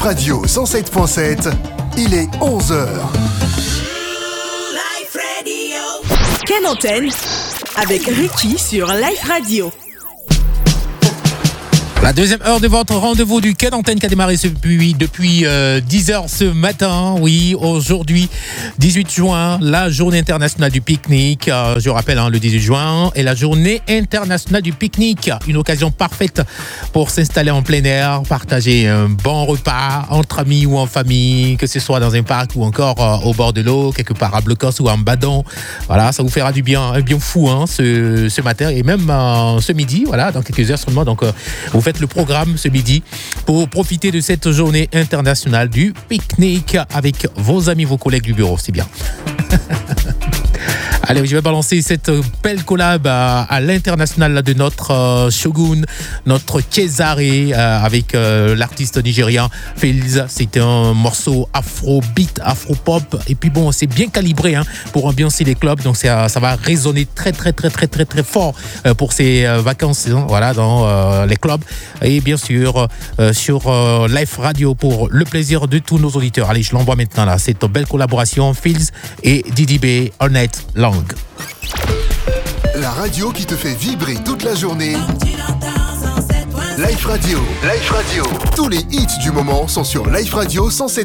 Life Radio 107.7, il est 11h. Ken Antenne avec Ricky sur Life Radio. La deuxième heure de votre rendez-vous du Ken Antenne qui a démarré depuis 10h ce matin. Oui, aujourd'hui, 18 juin, la journée internationale du pique-nique. Je rappelle, le 18 juin est la journée internationale du pique-nique. Une occasion parfaite pour s'installer en plein air, partager un bon repas entre amis ou en famille, que ce soit dans un parc ou encore au bord de l'eau, quelque part à Blocos ou en Badon. Voilà, ça vous fera du bien, un bien fou ce matin et même ce midi, voilà, dans quelques heures seulement. Donc, vous faites le programme ce midi pour profiter de cette journée internationale du pique-nique avec vos amis, vos collègues du bureau. C'est bien. Allez, je vais balancer cette belle collab à l'international de notre Shogun, notre Cesare, avec l'artiste nigérien Feliz. C'est un morceau afro-beat, afro-pop. Et puis bon, c'est bien calibré pour ambiancer les clubs. Donc ça va résonner très, très, très, très, très, très fort pour ces vacances voilà, dans les clubs. Et bien sûr, sur Life Radio pour le plaisir de tous nos auditeurs. Allez, je l'envoie maintenant là. Cette belle collaboration, Feliz et Didi B, All Night Long. La radio qui te fait vibrer toute la journée. Life Radio. Life Radio. Tous les hits du moment sont sur Life Radio 107.